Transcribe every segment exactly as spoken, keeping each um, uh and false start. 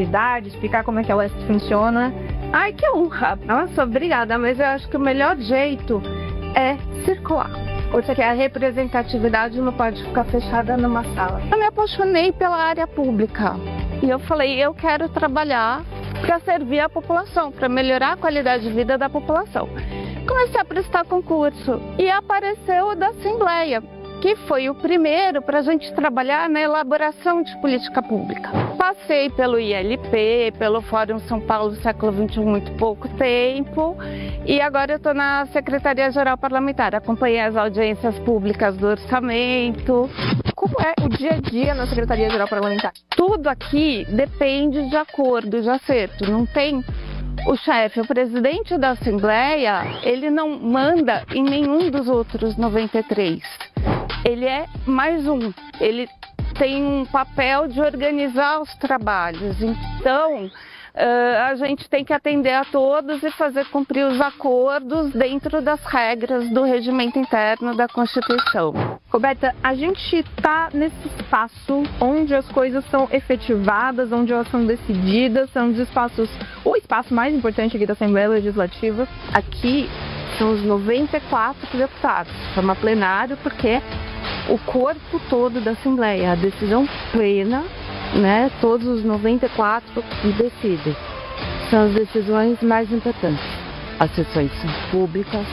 atividade, explicar como é que a U E S P funciona. Ai, que honra! Nossa, obrigada, mas eu acho que o melhor jeito é circular. Porque a representatividade não pode ficar fechada numa sala. Eu me apaixonei pela área pública e eu falei, eu quero trabalhar para servir a população, para melhorar a qualidade de vida da população. Comecei a prestar concurso e apareceu o da Assembleia, que foi o primeiro para a gente trabalhar na elaboração de política pública. Passei pelo I L P, pelo Fórum São Paulo Século vinte e um muito pouco tempo e agora eu estou na Secretaria-Geral Parlamentar. Acompanhei as audiências públicas do orçamento. Como é o dia a dia na Secretaria-Geral Parlamentar? Tudo aqui depende de acordo, de acerto. Não tem o chefe, o presidente da Assembleia, ele não manda em nenhum dos outros noventa e três. Ele é mais um, ele tem um papel de organizar os trabalhos, então uh, a gente tem que atender a todos e fazer cumprir os acordos dentro das regras do regimento interno da Constituição. Roberta, a gente está nesse espaço onde as coisas são efetivadas, onde elas são decididas, são os espaços, o espaço mais importante aqui da Assembleia Legislativa. Aqui são os noventa e quatro deputados, forma plenário, porque o corpo todo da Assembleia, a decisão plena, né, todos os noventa e quatro decidem. São as decisões mais importantes. As sessões são públicas,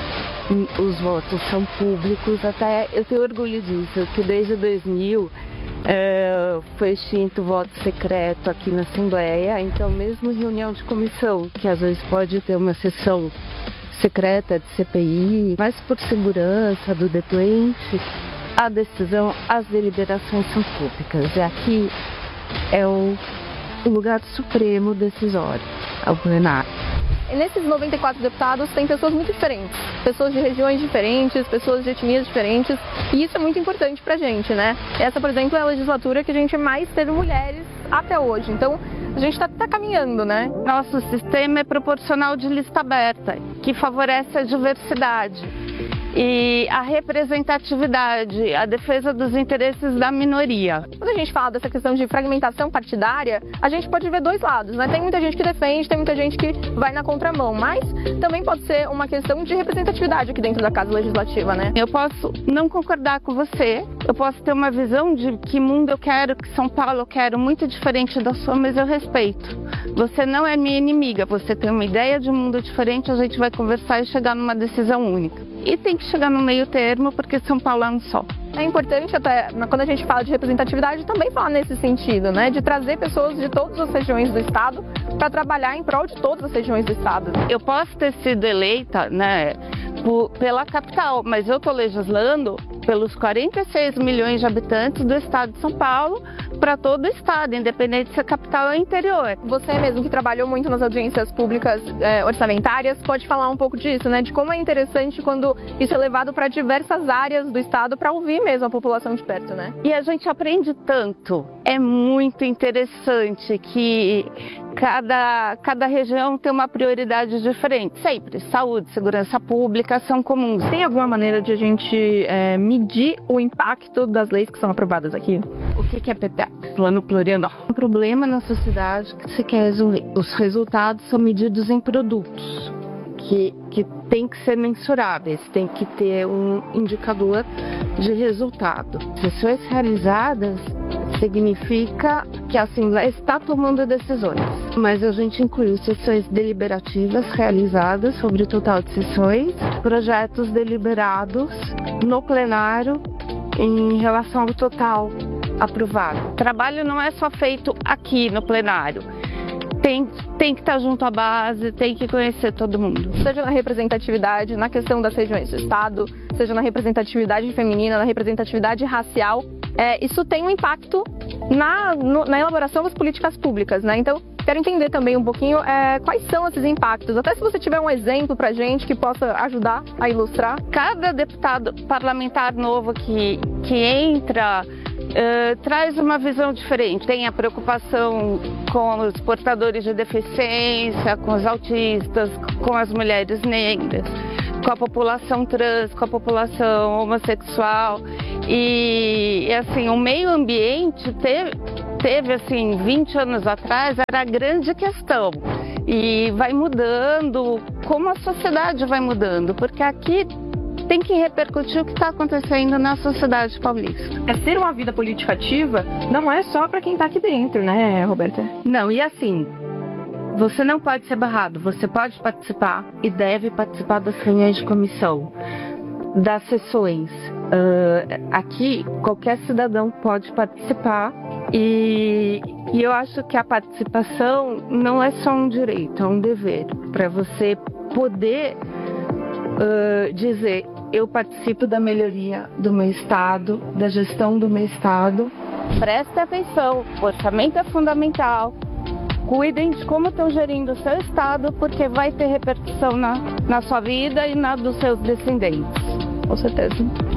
os votos são públicos, até eu tenho orgulho disso, que desde dois mil é, foi extinto o voto secreto aqui na Assembleia, então mesmo em reunião de comissão, que às vezes pode ter uma sessão secreta de C P I, mas por segurança do depoente, a decisão, as deliberações são públicas. E aqui é o lugar supremo decisório, é o plenário. E nesses noventa e quatro deputados tem pessoas muito diferentes, pessoas de regiões diferentes, pessoas de etnias diferentes, e isso é muito importante pra gente, né? Essa, por exemplo, é a legislatura que a gente mais teve mulheres até hoje, então a gente está tá caminhando, né? Nosso sistema é proporcional de lista aberta, que favorece a diversidade e a representatividade, a defesa dos interesses da minoria. Quando a gente fala dessa questão de fragmentação partidária, a gente pode ver dois lados, né? Tem muita gente que defende, tem muita gente que vai na contramão, mas também pode ser uma questão de representatividade aqui dentro da Casa Legislativa, né? Eu posso não concordar com você, eu posso ter uma visão de que mundo eu quero, que São Paulo eu quero, muito diferente da sua, mas eu respeito. Você não é minha inimiga, você tem uma ideia de um mundo diferente, a gente vai conversar e chegar numa decisão única. E tem que chegar no meio termo, porque São Paulo é um só. É importante até, quando a gente fala de representatividade, também falar nesse sentido, né? De trazer pessoas de todas as regiões do estado para trabalhar em prol de todas as regiões do estado. Eu posso ter sido eleita, né, por, pela capital, mas eu estou legislando pelos quarenta e seis milhões de habitantes do estado de São Paulo para todo o estado, independente se a capital é interior. Você mesmo que trabalhou muito nas audiências públicas é, orçamentárias, pode falar um pouco disso, né? De como é interessante quando isso é levado para diversas áreas do estado para ouvir mesmo a população de perto, né? E a gente aprende tanto. É muito interessante que cada, cada região tem uma prioridade diferente. Sempre. Saúde, segurança pública são comuns. Tem alguma maneira de a gente é, medir o impacto das leis que são aprovadas aqui? O que é P P A? Plano Plurianual. Um problema na sociedade que se quer resolver. Os resultados são medidos em produtos que, que tem que ser mensuráveis, tem que ter um indicador de resultado. Sessões realizadas significa que a Assembleia está tomando decisões, mas a gente incluiu sessões deliberativas realizadas sobre o total de sessões, projetos deliberados no plenário em relação ao total aprovado. O trabalho não é só feito aqui no plenário. Tem, tem que estar junto à base, tem que conhecer todo mundo. Seja na representatividade, na questão das regiões do estado, seja na representatividade feminina, na representatividade racial, é, isso tem um impacto na, no, na elaboração das políticas públicas, né? Então, quero entender também um pouquinho é, quais são esses impactos, até se você tiver um exemplo pra gente que possa ajudar a ilustrar. Cada deputado parlamentar novo que, que entra Uh, traz uma visão diferente. Tem a preocupação com os portadores de deficiência, com os autistas, com as mulheres negras, com a população trans, com a população homossexual. E, e assim, o meio ambiente teve, teve assim vinte anos atrás era a grande questão. E vai mudando, como a sociedade vai mudando, porque aqui tem que repercutir o que está acontecendo na sociedade paulista. É ser uma vida política ativa não é só para quem está aqui dentro, né, Roberta? Não, e assim, você não pode ser barrado, você pode participar e deve participar das reuniões de comissão, das sessões. Uh, aqui, qualquer cidadão pode participar e, e eu acho que a participação não é só um direito, é um dever, para você poder uh, dizer: eu participo da melhoria do meu estado, da gestão do meu estado. Preste atenção, o orçamento é fundamental. Cuidem de como estão gerindo o seu estado, porque vai ter repercussão na, na sua vida e na dos seus descendentes. Com certeza.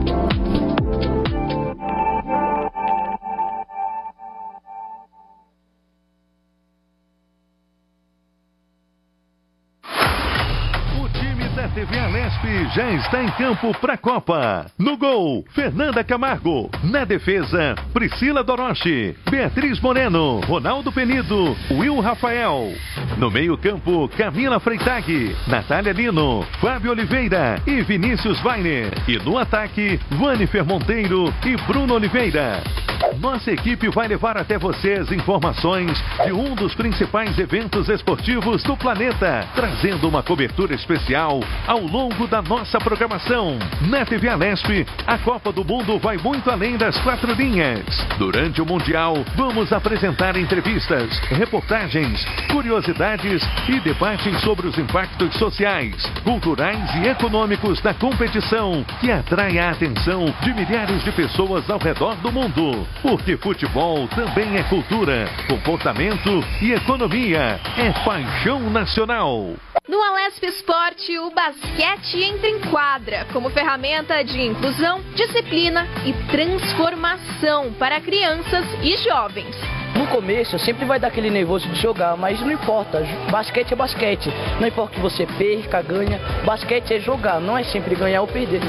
A T V Alesp já está em campo para a Copa. No gol, Fernanda Camargo. Na defesa, Priscila Doroche, Beatriz Moreno, Ronaldo Penido, Will Rafael. No meio-campo, Camila Freitag, Natália Lino, Fábio Oliveira e Vinícius Weiner. E no ataque, Vanifer Monteiro e Bruno Oliveira. Nossa equipe vai levar até você as informações de um dos principais eventos esportivos do planeta, trazendo uma cobertura especial ao longo da nossa programação. Na T V Alesp, a Copa do Mundo vai muito além das quatro linhas. Durante o Mundial, vamos apresentar entrevistas, reportagens, curiosidades e debates sobre os impactos sociais, culturais e econômicos da competição, que atrai a atenção de milhares de pessoas ao redor do mundo. Porque futebol também é cultura, comportamento e economia. É paixão nacional. No Alesp Esporte, o basquete entra em quadra como ferramenta de inclusão, disciplina e transformação para crianças e jovens. No começo sempre vai dar aquele nervoso de jogar, mas não importa, basquete é basquete. Não importa que você perca, ganha, basquete é jogar, não é sempre ganhar ou perder.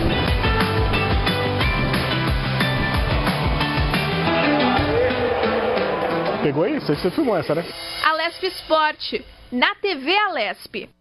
Pegou isso? Você filmou essa, né? Alesp Esporte, na T V Alesp.